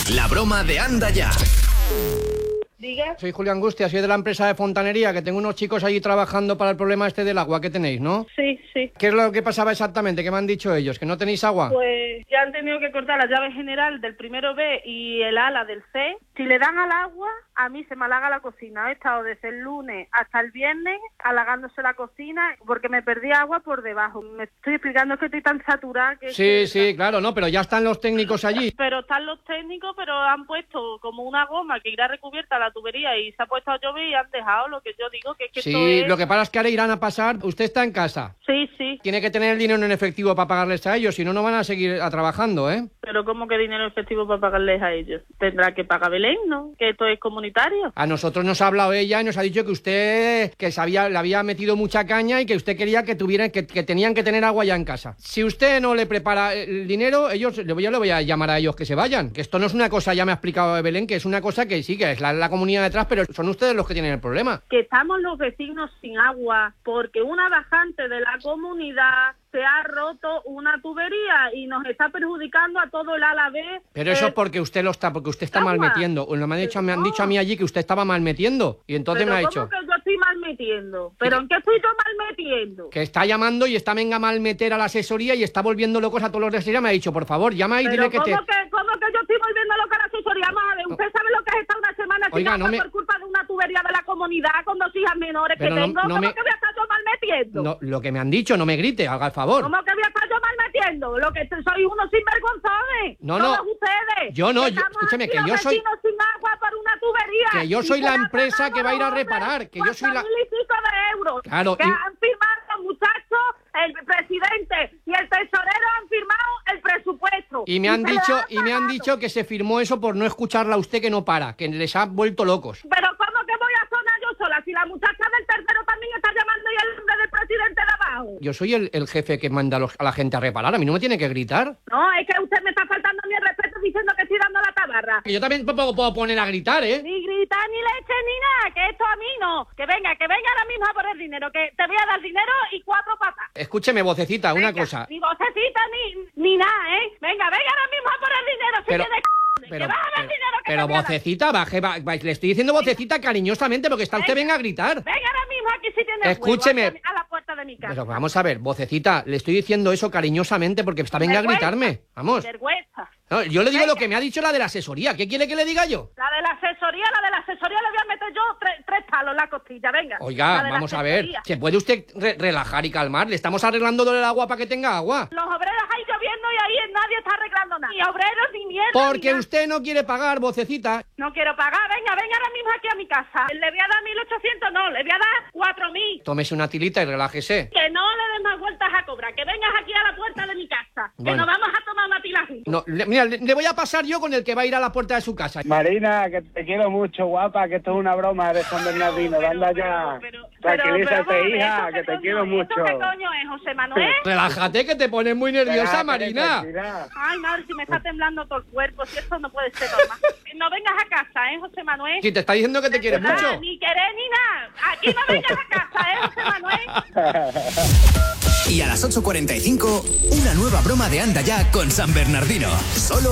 La broma de Anda Ya. Diga. Soy Julio Angustia, soy de la empresa de fontanería, que tengo unos chicos allí trabajando para el problema este del agua que tenéis, ¿no? Sí, sí. ¿Qué es lo que pasaba exactamente? ¿Qué me han dicho ellos? ¿Que no tenéis agua? Pues ya han tenido que cortar la llave general del primero B y el ala del C. Si le dan al agua, a mí se me halaga la cocina. He estado desde el lunes hasta el viernes halagándose la cocina porque me perdí agua por debajo. Me estoy explicando que estoy tan saturada que... Sí, claro, no, pero ya están los técnicos allí. Pero están los técnicos, pero han puesto como una goma que irá recubierta la tubería y se ha puesto a llover y han dejado lo que yo digo, que es que Sí, esto es... lo que pasa es que ahora irán a pasar. Usted está en casa. Sí, sí. Tiene que tener el dinero en efectivo para pagarles a ellos, si no, no van a seguir trabajando, ¿eh? Pero ¿cómo que dinero efectivo para pagarles a ellos? Tendrá que pagar Belén, ¿no? Que esto es comunitario. A nosotros nos ha hablado ella y nos ha dicho que usted le había metido mucha caña y que usted quería que tuvieran que tenían que tener agua ya en casa. Si usted no le prepara el dinero, yo le voy a llamar a ellos que se vayan. Que esto no es una cosa, ya me ha explicado Belén, que es una cosa que sí, que es la comunidad detrás, pero son ustedes los que tienen el problema. Que estamos los vecinos sin agua porque una bajante de la comunidad se ha roto una tubería y nos está perjudicando a todo el ala B. Pero eso es porque usted está mal metiendo. Me han dicho a mí allí que usted estaba mal metiendo. Y entonces pero me ha ¿cómo dicho que yo estoy mal metiendo? ¿Pero en qué estoy yo mal metiendo? que está llamando y está venga mal meter a la asesoría y está volviendo locos a todos los de asesoría. Me ha dicho, por favor, llama y Pero dile que ¿cómo que yo estoy volviendo loca a la asesoría? Vamos a ver, ¿usted sabe lo que es estar una semana sin Oiga, agua por culpa de una tubería de la comunidad con 2 hijas menores Pero que no- tengo? no ¿Cómo me- que voy a estar yo mal metiendo? No, lo que me han dicho, no me grite, haga el favor. ¿Cómo que voy a estar yo mal metiendo? Lo que soy unos sinvergonzones. No, todos no. ustedes. Yo no, Que estamos escúcheme, aquí que los yo soy- vecinos sin agua por una tubería. Que yo Y soy se la le han empresa pagado que va a ir a los hombres reparar, que yo soy la- 4.000 y pico de euros. Claro, Que y- han firmado los muchachos, el presidente y el tesorero han firmado el presupuesto. Y me han se le pagado. dicho que se firmó eso por no escucharla a usted, que no para, que les ha vuelto locos. Pero ¿cómo que voy a sonar yo sola? Si la muchacha del tercero también está llamando y el nombre del presidente de abajo. Yo soy el jefe que manda a la gente a reparar, a mí no me tiene que gritar. No, es que usted me está faltando mi respeto diciendo que estoy dando la tabarra. Que yo también puedo poner a gritar, ¿eh? Ni gritar, ni leche, ni nada, que esto a mí no. Que venga ahora mismo a por el dinero, que te voy a dar dinero y 4 patas. Escúcheme, vocecita, una Venga, cosa. Ni vocecita, ni nada, ¿eh? Venga ahora mismo a por el dinero, si Pero- tienes Pero, que vas a ver dinero que pero te voy a dar. vocecita, le estoy diciendo vocecita cariñosamente porque está usted venga a gritar. Venga ahora mismo aquí si tienes Escúcheme. huevo, a la puerta de mi casa. Pero vamos a ver, vocecita, le estoy diciendo eso cariñosamente porque está venga a Vergüenza. gritarme. Vamos. Vergüenza. No, yo le digo Venga. lo que me ha dicho la de la asesoría. ¿Qué quiere que le diga yo? La de la asesoría le voy a meter yo 3 palos en la costilla, venga. Oiga, La de la vamos a ver. asesoría. ¿Se puede usted relajar y calmar? Le estamos arreglando el agua para que tenga agua. Los obreros ahí lloviendo y ahí nadie está arreglando nada. Ni obreros, ni mierda. Porque ni nada. usted no quiere pagar, vocecita. No quiero pagar, venga ahora mismo aquí a mi casa. Le voy a dar 1.800, no, le voy a dar 4.000. Tómese una tilita y relájese. Que no le des más vueltas a cobrar, que vengas aquí a la puerta de mi casa. Que Bueno. nos vamos a tomar una tila juntos. No, mira, le voy a pasar yo con el que va a ir a la puerta de su casa. Marina, que te quiero mucho, guapa, que esto es una broma de San Bernardino. Anda ya. Tranquilízate, hija, que te quiero mucho. ¿Esto qué coño es, José Manuel? Relájate, que te pones muy nerviosa, Marina. Ay, madre, si me está temblando todo el cuerpo, si esto no puede ser normal. No vengas a casa, José Manuel? Si te está diciendo que te quiere Nada, mucho. Ni querer ni nada. Aquí no vengas a casa, José Manuel? Y a las 8:45, una nueva broma de Anda Ya con San Bernardino. Solo